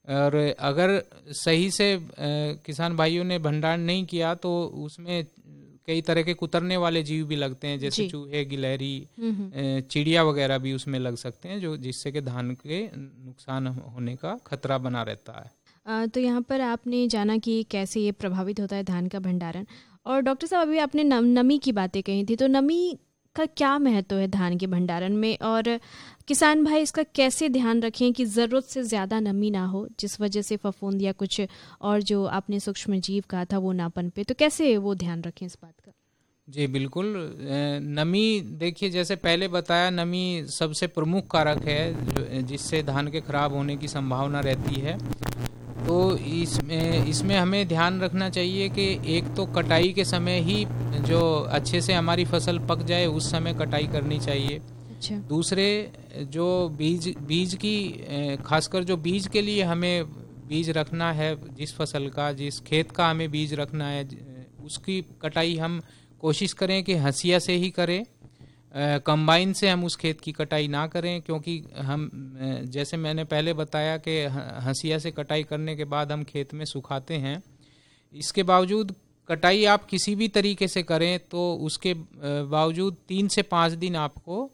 और अगर सही से किसान भाइयों ने भंडारण नहीं किया तो उसमें कई तरह के कुतरने वाले जीव भी लगते हैं, जैसे चूहे, गिलहरी, चिड़िया वगैरह भी उसमें लग सकते हैं, जो जिससे कि धान के नुकसान होने का खतरा बना रहता है। तो यहाँ पर आपने जाना कि कैसे ये प्रभावित होता है धान का भंडारण। और डॉक्टर साहब, अभी आपने नमी की बातें कही थी, तो नमी का क्या महत्व है धान के भंडारण में, और किसान भाई इसका कैसे ध्यान रखें कि ज़रूरत से ज़्यादा नमी ना हो, जिस वजह से फफूंद या कुछ और जो आपने सूक्ष्म जीव कहा था वो ना पनपे, तो कैसे वो ध्यान रखें इस बात का? जी बिल्कुल। नमी, देखिए जैसे पहले बताया, नमी सबसे प्रमुख कारक है जिससे धान के खराब होने की संभावना रहती है। तो इसमें हमें ध्यान रखना चाहिए कि एक तो कटाई के समय ही जो अच्छे से हमारी फसल पक जाए उस समय कटाई करनी चाहिए। अच्छा। दूसरे, जो बीज की खासकर जो बीज के लिए हमें बीज रखना है, जिस फसल का, जिस खेत का हमें बीज रखना है, उसकी कटाई हम कोशिश करें कि हंसिया से ही करें। कंबाइन से हम उस खेत की कटाई ना करें, क्योंकि हम जैसे मैंने पहले बताया कि हंसिया से कटाई करने के बाद हम खेत में सुखाते हैं। इसके बावजूद कटाई आप किसी भी तरीके से करें तो उसके बावजूद 3 से 5 दिन आपको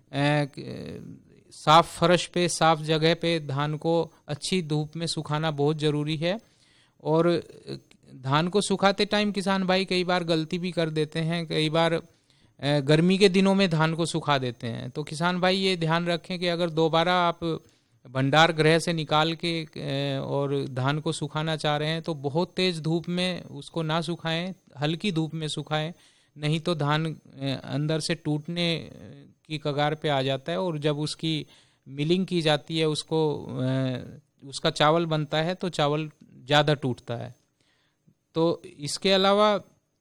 साफ फर्श पे, साफ जगह पे धान को अच्छी धूप में सुखाना बहुत ज़रूरी है। और धान को सुखाते टाइम किसान भाई कई बार गलती भी कर देते हैं, कई बार गर्मी के दिनों में धान को सुखा देते हैं। तो किसान भाई ये ध्यान रखें कि अगर दोबारा आप भंडार गृह से निकाल के और धान को सुखाना चाह रहे हैं तो बहुत तेज़ धूप में उसको ना सुखाएं, हल्की धूप में सुखाएं, नहीं तो धान अंदर से टूटने की कगार पे आ जाता है। और जब उसकी मिलिंग की जाती है, उसका चावल बनता है तो चावल ज़्यादा टूटता है। तो इसके अलावा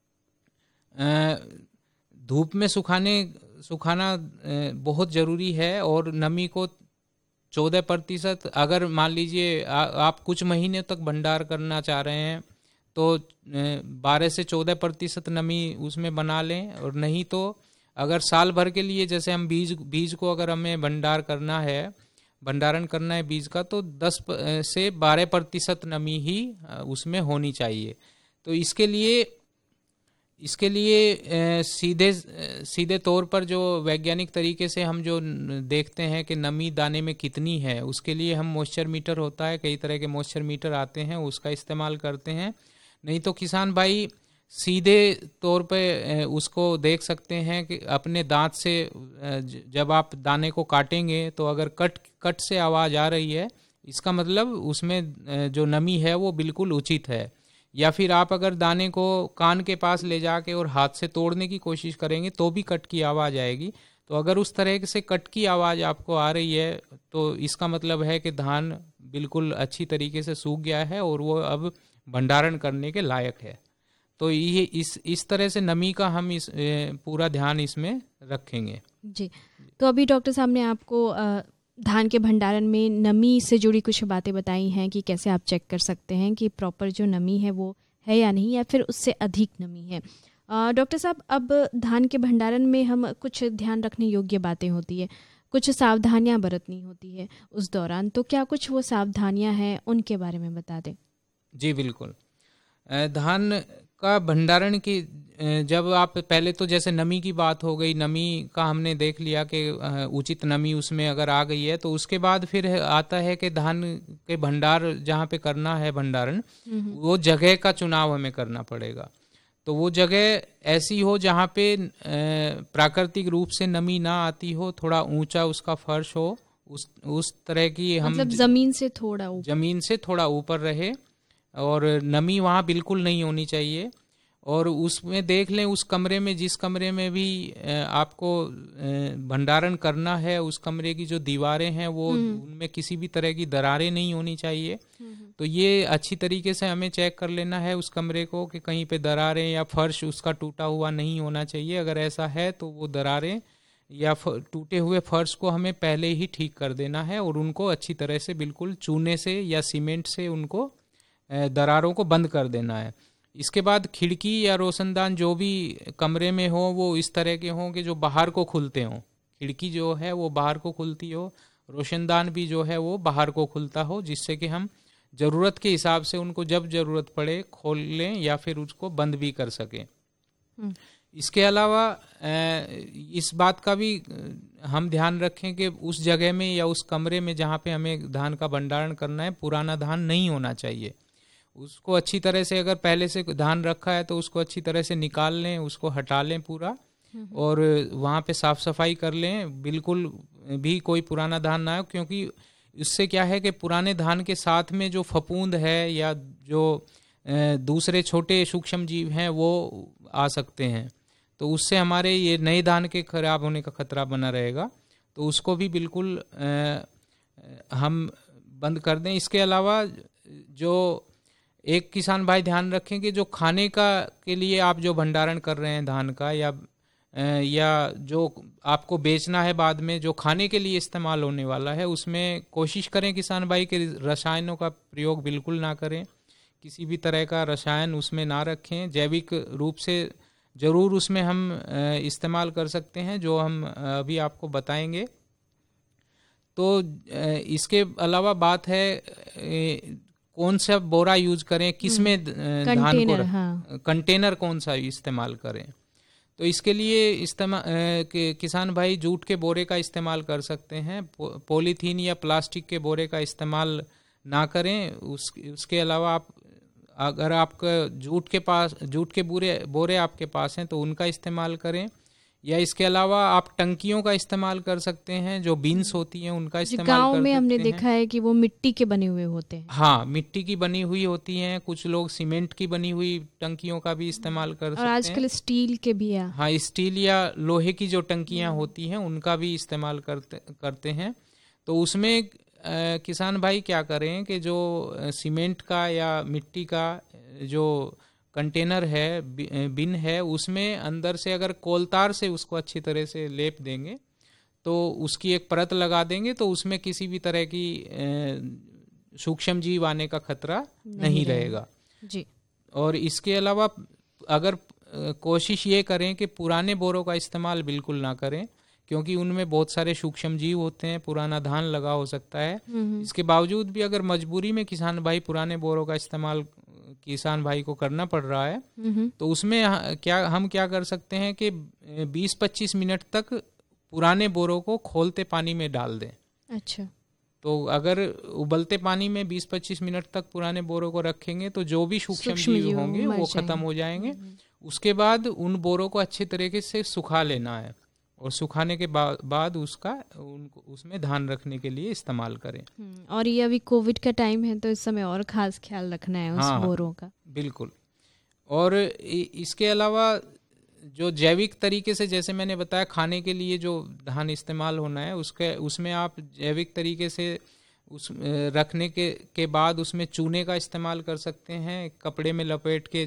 धूप में सुखाना बहुत ज़रूरी है। और नमी को 14%, अगर मान लीजिए आप कुछ महीने तक भंडार करना चाह रहे हैं तो 12 से 14% नमी उसमें बना लें। और नहीं तो अगर साल भर के लिए, जैसे हम बीज को अगर हमें भंडारण करना है बीज का, तो 10 से 12% नमी ही उसमें होनी चाहिए। तो इसके लिए सीधे तौर पर जो वैज्ञानिक तरीके से हम जो देखते हैं कि नमी दाने में कितनी है, उसके लिए हम मॉइस्चर मीटर होता है, कई तरह के मॉइस्चर मीटर आते हैं, उसका इस्तेमाल करते हैं। नहीं तो किसान भाई सीधे तौर पे उसको देख सकते हैं कि अपने दांत से जब आप दाने को काटेंगे तो अगर कट से आवाज़ आ रही है, इसका मतलब उसमें जो नमी है वो बिल्कुल उचित है। या फिर आप अगर दाने को कान के पास ले जाके और हाथ से तोड़ने की कोशिश करेंगे तो भी कट की आवाज़ आएगी। तो अगर उस तरह से कट की आवाज़ आपको आ रही है तो इसका मतलब है कि धान बिल्कुल अच्छी तरीके से सूख गया है और वो अब भंडारण करने के लायक है। तो ये इस तरह से नमी का हम पूरा ध्यान इसमें रखेंगे। जी, तो अभी डॉक्टर साहब ने आपको धान के भंडारण में नमी से जुड़ी कुछ बातें बताई हैं कि कैसे आप चेक कर सकते हैं कि प्रॉपर जो नमी है वो है या नहीं, या फिर उससे अधिक नमी है। डॉक्टर साहब, अब धान के भंडारण में हम कुछ ध्यान रखने योग्य बातें होती है, कुछ सावधानियां बरतनी होती है उस दौरान, तो क्या कुछ वो सावधानियां हैं, उनके बारे में बता दें। जी बिल्कुल। धान का भंडारण की जब आप पहले तो जैसे नमी की बात हो गई, नमी का हमने देख लिया कि उचित नमी उसमें अगर आ गई है, तो उसके बाद फिर आता है कि धान के भंडार जहाँ पे करना है भंडारण, वो जगह का चुनाव हमें करना पड़ेगा। तो वो जगह ऐसी हो जहाँ पे प्राकृतिक रूप से नमी ना आती हो, थोड़ा ऊंचा उसका फर्श हो, उस तरह की हम मतलब जमीन से थोड़ा ऊपर रहे और नमी वहाँ बिल्कुल नहीं होनी चाहिए। और उसमें देख लें उस कमरे में, जिस कमरे में भी आपको भंडारण करना है, उस कमरे की जो दीवारें हैं वो उनमें किसी भी तरह की दरारें नहीं होनी चाहिए। तो ये अच्छी तरीके से हमें चेक कर लेना है उस कमरे को कि कहीं पे दरारें या फर्श उसका टूटा हुआ नहीं होना चाहिए। अगर ऐसा है तो वो दरारें या टूटे हुए फर्श को हमें पहले ही ठीक कर देना है और उनको अच्छी तरह से बिल्कुल चूने से या सीमेंट से उनको दरारों को बंद कर देना है। इसके बाद खिड़की या रोशनदान जो भी कमरे में हो वो इस तरह के हों कि जो बाहर को खुलते हों। खिड़की जो है वो बाहर को खुलती हो, रोशनदान भी जो है वो बाहर को खुलता हो, जिससे कि हम ज़रूरत के हिसाब से उनको जब ज़रूरत पड़े खोल लें या फिर उसको बंद भी कर सकें। इसके अलावा इस बात का भी हम ध्यान रखें कि उस जगह में या उस कमरे में जहाँ पे हमें धान का भंडारण करना है, पुराना धान नहीं होना चाहिए। उसको अच्छी तरह से, अगर पहले से धान रखा है तो उसको अच्छी तरह से निकाल लें, उसको हटा लें पूरा, और वहाँ पे साफ सफाई कर लें, बिल्कुल भी कोई पुराना धान ना हो, क्योंकि इससे क्या है कि पुराने धान के साथ में जो फफूंद है या जो दूसरे छोटे सूक्ष्म जीव हैं वो आ सकते हैं, तो उससे हमारे ये नए धान के खराब होने का खतरा बना रहेगा। तो उसको भी बिल्कुल हम बंद कर दें। इसके अलावा जो एक किसान भाई ध्यान रखें कि जो खाने का के लिए आप जो भंडारण कर रहे हैं धान का, या जो आपको बेचना है बाद में, जो खाने के लिए इस्तेमाल होने वाला है, उसमें कोशिश करें किसान भाई कि रसायनों का प्रयोग बिल्कुल ना करें, किसी भी तरह का रसायन उसमें ना रखें। जैविक रूप से ज़रूर उसमें हम इस्तेमाल कर सकते हैं, जो हम अभी आपको बताएंगे। तो इसके अलावा बात है कौन सा बोरा यूज करें, किस में धान को कंटेनर कौन सा इस्तेमाल करें। तो इसके लिए किसान भाई जूट के बोरे का इस्तेमाल कर सकते हैं, पॉलीथीन या प्लास्टिक के बोरे का इस्तेमाल ना करें। उसके अलावा आप, अगर आपका जूट के बोरे आपके पास हैं तो उनका इस्तेमाल करें, या इसके अलावा आप टंकियों का इस्तेमाल कर सकते हैं, जो बीन्स होती हैं उनका इस्तेमाल कर सकते हैं। गांव में हमने देखा है कि वो मिट्टी के बने हुए होते हैं। हाँ, मिट्टी की बनी हुई होती हैं, कुछ लोग सीमेंट की बनी हुई टंकियों का भी इस्तेमाल कर सकते हैं, और आजकल स्टील के भी है। हाँ, स्टील या लोहे की जो टंकियां होती हैं उनका भी इस्तेमाल करते हैं। तो उसमें किसान भाई क्या करें कि जो सीमेंट का या मिट्टी का जो कंटेनर है, बिन है, उसमें अंदर से अगर कोलतार से उसको अच्छी तरह से लेप देंगे, तो उसकी एक परत लगा देंगे, तो उसमें किसी भी तरह की सूक्ष्म जीव आने का खतरा नहीं रहेगा जी। और इसके अलावा अगर कोशिश ये करें कि पुराने बोरों का इस्तेमाल बिल्कुल ना करें, क्योंकि उनमें बहुत सारे सूक्ष्म जीव होते हैं, पुराना धान लगा हो सकता है। इसके बावजूद भी अगर मजबूरी में किसान भाई पुराने बोरों का इस्तेमाल किसान भाई को करना पड़ रहा है, तो उसमें हम क्या कर सकते हैं कि 20-25 मिनट तक पुराने बोरों को खोलते पानी में डाल दें। अच्छा। तो अगर उबलते पानी में 20-25 मिनट तक पुराने बोरों को रखेंगे तो जो भी सूक्ष्म जीव होंगे वो खत्म हो जाएंगे। उसके बाद उन बोरों को अच्छे तरीके से सुखा लेना है, और सुखाने के बाद उसमें धान रखने के लिए इस्तेमाल करें। और ये अभी कोविड का टाइम है तो इस समय और खास ख्याल रखना है उस बोरों का। बिल्कुल। और इसके अलावा जो जैविक तरीके से, जैसे मैंने बताया, खाने के लिए जो धान इस्तेमाल होना है उसमें आप जैविक तरीके से रखने के बाद उसमें चूने का इस्तेमाल कर सकते हैं। कपड़े में लपेट के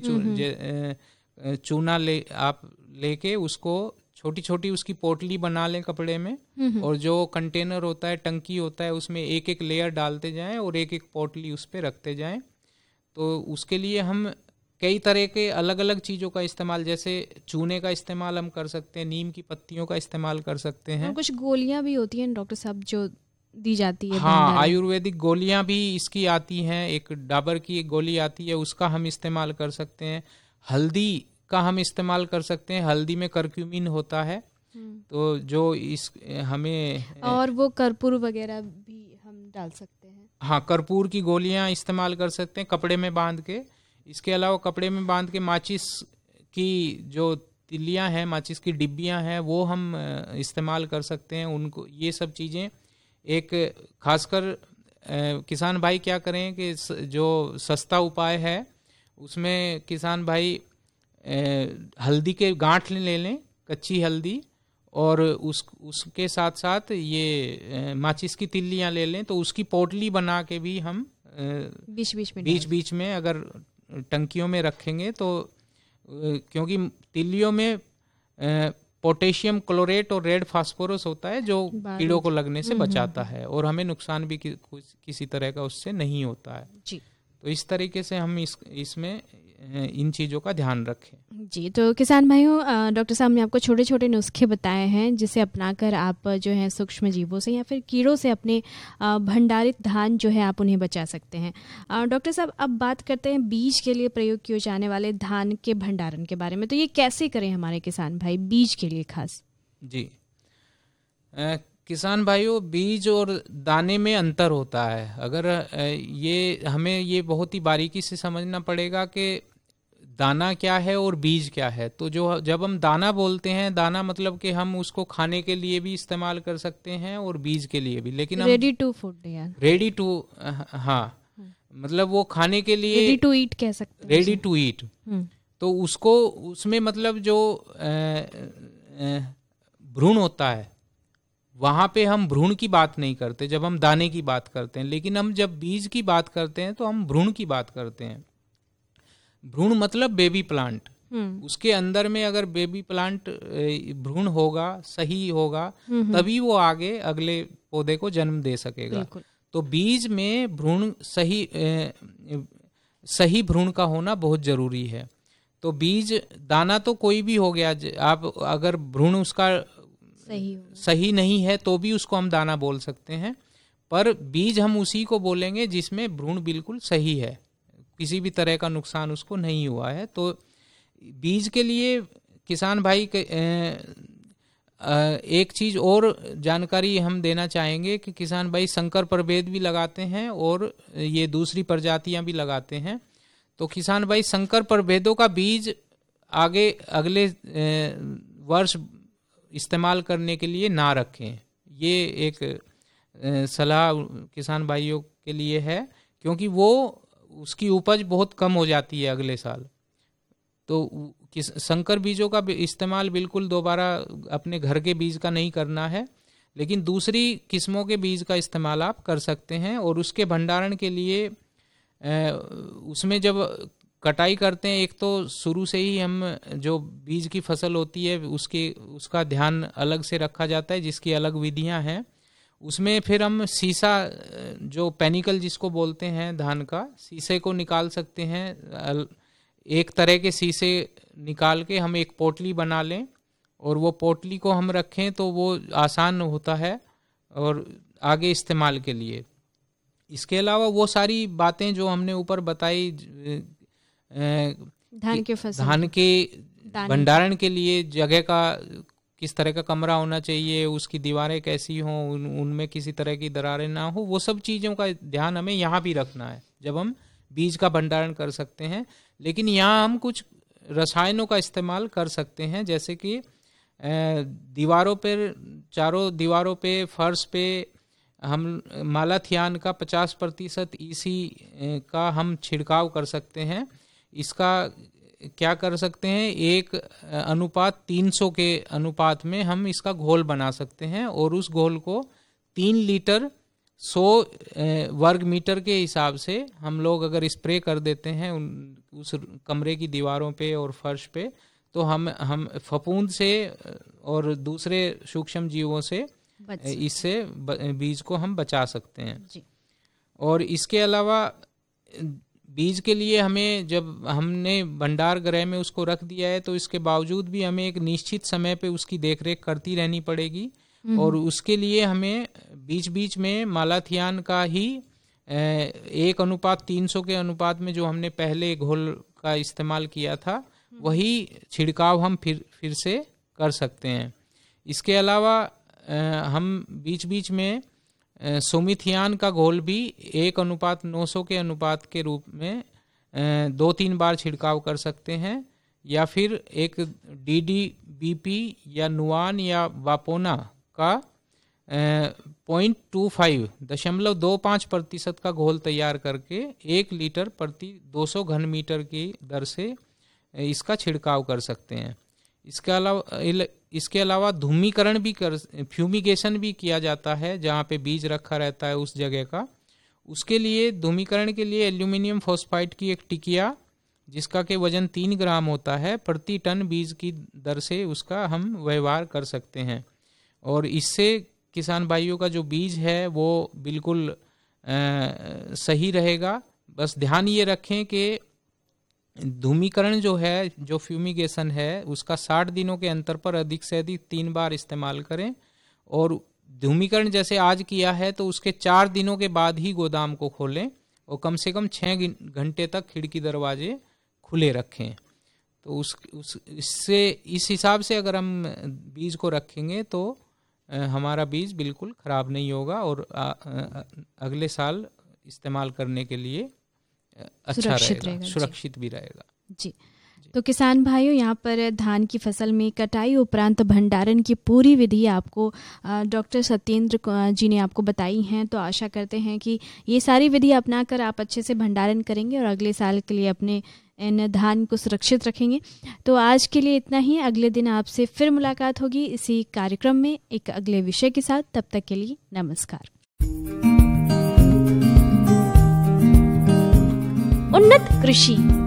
चूना लेके उसको छोटी छोटी उसकी पोटली बना लें कपड़े में, और जो कंटेनर होता है, टंकी होता है, उसमें एक एक लेयर डालते जाएं और एक एक पोटली उस पर रखते जाएं। तो उसके लिए हम कई तरह के अलग अलग चीज़ों का इस्तेमाल, जैसे चूने का इस्तेमाल हम कर सकते हैं, नीम की पत्तियों का इस्तेमाल कर सकते हैं। कुछ गोलियां भी होती हैं डॉक्टर साहब जो दी जाती है। हाँ, आयुर्वेदिक गोलियां भी इसकी आती हैं, एक डाबर की एक गोली आती है, उसका हम इस्तेमाल कर सकते हैं। हल्दी का हम इस्तेमाल कर सकते हैं, हल्दी में करक्यूमिन होता है, तो जो हमें, और वो कर्पूर वगैरह भी हम डाल सकते हैं। हाँ, कर्पूर की गोलियां इस्तेमाल कर सकते हैं कपड़े में बांध के। इसके अलावा कपड़े में बांध के माचिस की जो तिल्लियां हैं, माचिस की डिब्बियां हैं, वो हम इस्तेमाल कर सकते हैं। उनको ये सब चीज़ें, एक खासकर किसान भाई क्या करें कि जो सस्ता उपाय है उसमें किसान भाई हल्दी के गांठ ले लें, कच्ची हल्दी, और उसके साथ साथ ये माचिस की तिल्लियां ले लें, तो उसकी पोटली बना के भी हम बीच में अगर टंकियों में रखेंगे तो, क्योंकि तिल्लियों में पोटेशियम क्लोरेट और रेड फास्फोरस होता है जो कीड़ों को लगने से बचाता है, और हमें नुकसान भी किसी तरह का उससे नहीं होता है जी। तो इस तरीके से हम इसमें इन चीज़ों का ध्यान रखें। जी, तो किसान भाइयों, डॉक्टर साहब ने आपको छोटे छोटे नुस्खे बताए हैं जिसे अपनाकर आप जो है सूक्ष्म जीवों से या फिर कीड़ों से अपने भंडारित धान जो है आप उन्हें बचा सकते हैं। डॉक्टर साहब, अब बात करते हैं बीज के लिए प्रयोग किए जाने वाले धान के भंडारण के बारे में। तो ये कैसे करें हमारे किसान भाई बीज के लिए खास? जी, किसान भाइयों, बीज और दाने में अंतर होता है। अगर ये हमें ये बहुत ही बारीकी से समझना पड़ेगा कि दाना क्या है और बीज क्या है। तो जब हम दाना बोलते हैं, दाना मतलब कि हम उसको खाने के लिए भी इस्तेमाल कर सकते हैं और बीज के लिए भी। लेकिन हम रेडी टू फूड यार, रेडी टू, हाँ, मतलब वो खाने के लिए रेडी टू ईट कह सकते हैं, रेडी टू ईट। तो उसको उसमें मतलब जो भ्रूण होता है, वहाँ पे हम भ्रूण की बात नहीं करते जब हम दाने की बात करते हैं। लेकिन हम जब बीज की बात करते हैं तो हम भ्रूण की बात करते हैं। भ्रूण मतलब बेबी प्लांट। उसके अंदर में अगर बेबी प्लांट भ्रूण होगा, सही होगा, तभी वो आगे अगले पौधे को जन्म दे सकेगा। तो बीज में भ्रूण सही भ्रूण का होना बहुत जरूरी है। तो बीज दाना तो कोई भी हो गया, आप अगर भ्रूण उसका सही नहीं है तो भी उसको हम दाना बोल सकते हैं। पर बीज हम उसी को बोलेंगे जिसमें भ्रूण बिल्कुल सही है, किसी भी तरह का नुकसान उसको नहीं हुआ है। तो बीज के लिए किसान भाई एक चीज़ और जानकारी हम देना चाहेंगे कि किसान भाई संकर प्रभेद भी लगाते हैं और ये दूसरी प्रजातियां भी लगाते हैं। तो किसान भाई संकर प्रभेदों का बीज आगे अगले वर्ष इस्तेमाल करने के लिए ना रखें। ये एक सलाह किसान भाइयों के लिए है, क्योंकि वो उसकी उपज बहुत कम हो जाती है अगले साल। तो संकर बीजों का इस्तेमाल बिल्कुल दोबारा अपने घर के बीज का नहीं करना है, लेकिन दूसरी किस्मों के बीज का इस्तेमाल आप कर सकते हैं। और उसके भंडारण के लिए उसमें जब कटाई करते हैं, एक तो शुरू से ही हम जो बीज की फसल होती है उसका ध्यान अलग से रखा जाता है, जिसकी अलग विधियां हैं। उसमें फिर हम सीसा, जो पेनिकल जिसको बोलते हैं धान का, सीसे को निकाल सकते हैं। एक तरह के सीसे निकाल के हम एक पोटली बना लें और वो पोटली को हम रखें तो वो आसान होता है और आगे इस्तेमाल के लिए। इसके अलावा वो सारी बातें जो हमने ऊपर बताई, धान के भंडारण के लिए जगह का किस तरह का कमरा होना चाहिए, उसकी दीवारें कैसी हों, उनमें किसी तरह की दरारें ना हो, वो सब चीज़ों का ध्यान हमें यहाँ भी रखना है जब हम बीज का भंडारण कर सकते हैं। लेकिन यहाँ हम कुछ रसायनों का इस्तेमाल कर सकते हैं, जैसे कि दीवारों पर, चारों दीवारों पे, फर्श पे हम मालाथियान का 50% ईसी का हम छिड़काव कर सकते हैं। इसका क्या कर सकते हैं, 1:300 के अनुपात में हम इसका घोल बना सकते हैं और उस घोल को 3 लीटर 100 वर्ग मीटर के हिसाब से हम लोग अगर स्प्रे कर देते हैं उस कमरे की दीवारों पे और फर्श पे, तो हम फफूंद से और दूसरे सूक्ष्म जीवों से इससे बीज को हम बचा सकते हैं जी। और इसके अलावा बीज के लिए हमें, जब हमने भंडार गृह में उसको रख दिया है, तो इसके बावजूद भी हमें एक निश्चित समय पे उसकी देखरेख करती रहनी पड़ेगी। और उसके लिए हमें बीच बीच में मालाथियान का ही 1:300 के अनुपात में जो हमने पहले घोल का इस्तेमाल किया था, वही छिड़काव हम फिर से कर सकते हैं। इसके अलावा हम बीच बीच में सोमिथियान का घोल भी 1:900 के अनुपात के रूप में 2-3 बार छिड़काव कर सकते हैं, या फिर एक DDBP या नुआन या वापोना का 0.25% का घोल तैयार करके 1 लीटर प्रति 200 घन मीटर की दर से इसका छिड़काव कर सकते हैं। इसके अलावा धूमीकरण भी फ्यूमिगेशन भी किया जाता है जहाँ पे बीज रखा रहता है उस जगह का। उसके लिए धूमीकरण के लिए एल्यूमिनियम फॉस्फाइड की एक टिकिया, जिसका के वजन 3 ग्राम होता है, प्रति टन बीज की दर से उसका हम व्यवहार कर सकते हैं। और इससे किसान भाइयों का जो बीज है वो बिल्कुल सही रहेगा। बस ध्यान ये रखें कि धूमीकरण जो है, जो फ्यूमिगेशन है, उसका 60 दिनों के अंतर पर अधिक से अधिक 3 बार इस्तेमाल करें। और धूमीकरण जैसे आज किया है तो उसके 4 दिनों के बाद ही गोदाम को खोलें और कम से कम 6 घंटे तक खिड़की दरवाजे खुले रखें। तो इससे इस हिसाब से अगर हम बीज को रखेंगे तो हमारा बीज बिल्कुल ख़राब नहीं होगा और अगले साल इस्तेमाल करने के लिए अच्छा रहेगा, सुरक्षित भी रहेगा। जी, तो किसान भाइयों, यहाँ पर धान की फसल में कटाई उपरांत भंडारण की पूरी विधि आपको डॉक्टर सत्येंद्र जी ने आपको बताई हैं। तो आशा करते हैं कि ये सारी विधि अपनाकर आप अच्छे से भंडारण करेंगे और अगले साल के लिए अपने इन धान को सुरक्षित रखेंगे। तो आज के लिए इतना ही। अगले दिन आपसे फिर मुलाकात होगी इसी कार्यक्रम में एक अगले विषय के साथ। तब तक के लिए नमस्कार। उन्नत कृषि